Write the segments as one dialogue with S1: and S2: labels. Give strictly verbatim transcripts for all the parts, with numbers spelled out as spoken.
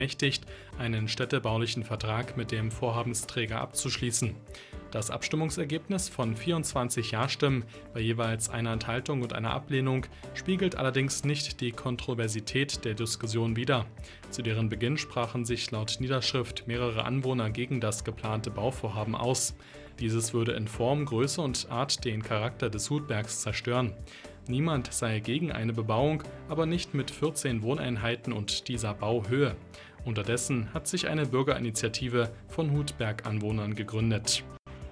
S1: ermächtigt, einen städtebaulichen Vertrag mit dem Vorhabensträger abzuschließen. Das Abstimmungsergebnis von vierundzwanzig Ja-Stimmen bei jeweils einer Enthaltung und einer Ablehnung spiegelt allerdings nicht die Kontroversität der Diskussion wider. Zu deren Beginn sprachen sich laut Niederschrift mehrere Anwohner gegen das geplante Bauvorhaben aus. Dieses würde in Form, Größe und Art den Charakter des Hutbergs zerstören. Niemand sei gegen eine Bebauung, aber nicht mit vierzehn Wohneinheiten und dieser Bauhöhe. Unterdessen hat sich eine Bürgerinitiative von Hutberg-Anwohnern gegründet.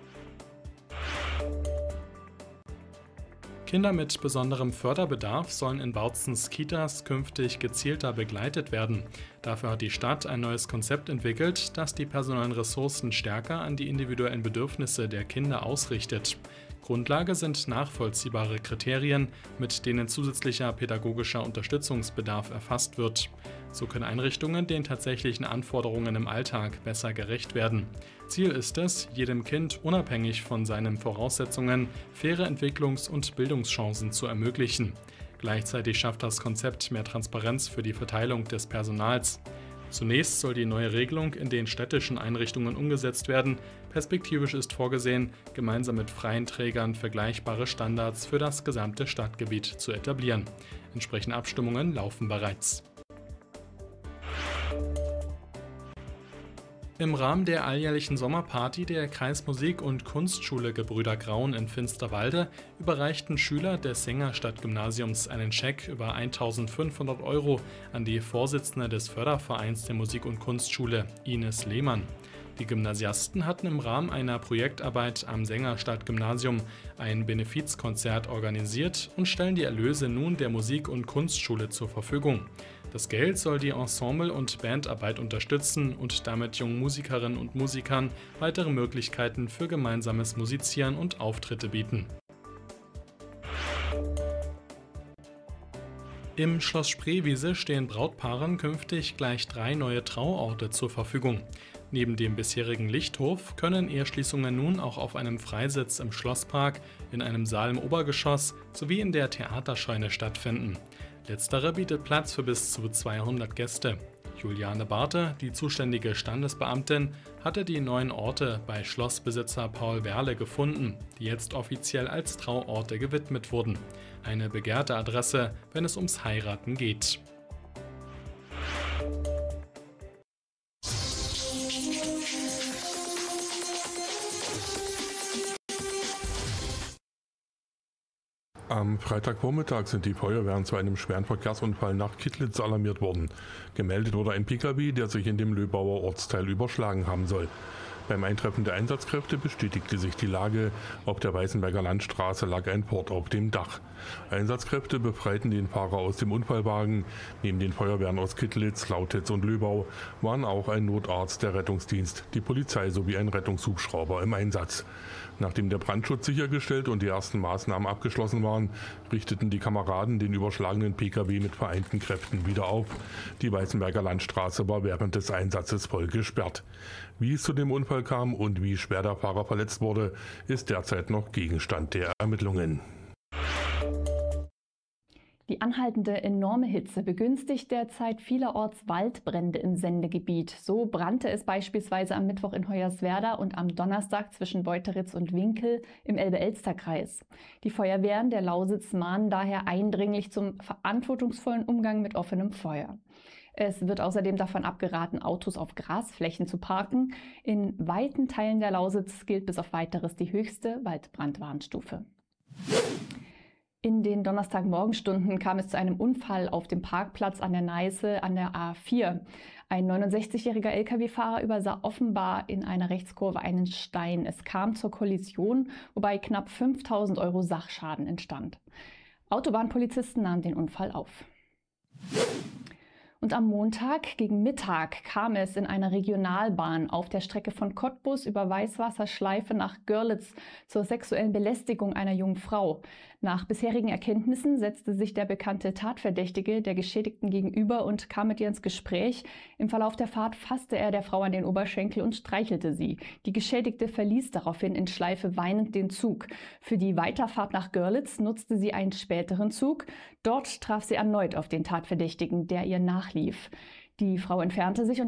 S1: Kinder mit besonderem Förderbedarf sollen in Bautzens Kitas künftig gezielter begleitet werden. Dafür hat die Stadt ein neues Konzept entwickelt, das die personellen Ressourcen stärker an die individuellen Bedürfnisse der Kinder ausrichtet. Grundlage sind nachvollziehbare Kriterien, mit denen zusätzlicher pädagogischer Unterstützungsbedarf erfasst wird. So können Einrichtungen den tatsächlichen Anforderungen im Alltag besser gerecht werden. Ziel ist es, jedem Kind unabhängig von seinen Voraussetzungen faire Entwicklungs- und Bildungschancen zu ermöglichen. Gleichzeitig schafft das Konzept mehr Transparenz für die Verteilung des Personals. Zunächst soll die neue Regelung in den städtischen Einrichtungen umgesetzt werden. Perspektivisch ist vorgesehen, gemeinsam mit freien Trägern vergleichbare Standards für das gesamte Stadtgebiet zu etablieren. Entsprechende Abstimmungen laufen bereits. Im Rahmen der alljährlichen Sommerparty der Kreismusik- und Kunstschule Gebrüder Graun in Finsterwalde überreichten Schüler des Sängerstadt-Gymnasiums einen Scheck über eintausendfünfhundert Euro an die Vorsitzende des Fördervereins der Musik- und Kunstschule, Ines Lehmann. Die Gymnasiasten hatten im Rahmen einer Projektarbeit am Sängerstadt-Gymnasium ein Benefizkonzert organisiert und stellen die Erlöse nun der Musik- und Kunstschule zur Verfügung. Das Geld soll die Ensemble- und Bandarbeit unterstützen und damit jungen Musikerinnen und Musikern weitere Möglichkeiten für gemeinsames Musizieren und Auftritte bieten. Im Schloss Spreewiese stehen Brautpaaren künftig gleich drei neue Trauorte zur Verfügung. Neben dem bisherigen Lichthof können Eheschließungen nun auch auf einem Freisitz im Schlosspark, in einem Saal im Obergeschoss sowie in der Theaterscheune stattfinden. Letztere bietet Platz für bis zu zweihundert Gäste. Juliane Barthe, die zuständige Standesbeamtin, hatte die neuen Orte bei Schlossbesitzer Paul Werle gefunden, die jetzt offiziell als Trauorte gewidmet wurden. Eine begehrte Adresse, wenn es ums Heiraten geht.
S2: Am Freitagvormittag sind die Feuerwehren zu einem schweren Verkehrsunfall nach Kittlitz alarmiert worden. Gemeldet wurde ein Pkw, der sich in dem Löbauer Ortsteil überschlagen haben soll. Beim Eintreffen der Einsatzkräfte bestätigte sich die Lage. Auf der Weißenberger Landstraße lag ein Port auf dem Dach. Einsatzkräfte befreiten den Fahrer aus dem Unfallwagen. Neben den Feuerwehren aus Kittlitz, Lautitz und Löbau waren auch ein Notarzt, der Rettungsdienst, die Polizei sowie ein Rettungshubschrauber im Einsatz. Nachdem der Brandschutz sichergestellt und die ersten Maßnahmen abgeschlossen waren, richteten die Kameraden den überschlagenen Pkw mit vereinten Kräften wieder auf. Die Weißenberger Landstraße war während des Einsatzes voll gesperrt. Wie es zu dem Unfall kam und wie schwer der Fahrer verletzt wurde, ist derzeit noch Gegenstand der Ermittlungen.
S3: Die anhaltende enorme Hitze begünstigt derzeit vielerorts Waldbrände im Sendegebiet. So brannte es beispielsweise am Mittwoch in Hoyerswerda und am Donnerstag zwischen Beuteritz und Winkel im Elbe-Elster-Kreis. Die Feuerwehren der Lausitz mahnen daher eindringlich zum verantwortungsvollen Umgang mit offenem Feuer. Es wird außerdem davon abgeraten, Autos auf Grasflächen zu parken. In weiten Teilen der Lausitz gilt bis auf Weiteres die höchste Waldbrandwarnstufe. In den Donnerstagmorgenstunden kam es zu einem Unfall auf dem Parkplatz an der Neiße an der A vier. Ein neunundsechzigjähriger Lkw-Fahrer übersah offenbar in einer Rechtskurve einen Stein. Es kam zur Kollision, wobei knapp fünftausend Euro Sachschaden entstand. Autobahnpolizisten nahmen den Unfall auf. Und am Montag gegen Mittag kam es in einer Regionalbahn auf der Strecke von Cottbus über Weißwasserschleife nach Görlitz zur sexuellen Belästigung einer jungen Frau. Nach bisherigen Erkenntnissen setzte sich der bekannte Tatverdächtige der Geschädigten gegenüber und kam mit ihr ins Gespräch. Im Verlauf der Fahrt fasste er der Frau an den Oberschenkel und streichelte sie. Die Geschädigte verließ daraufhin in Schleife weinend den Zug. Für die Weiterfahrt nach Görlitz nutzte sie einen späteren Zug. Dort traf sie erneut auf den Tatverdächtigen, der ihr nachlief. Die Frau entfernte sich und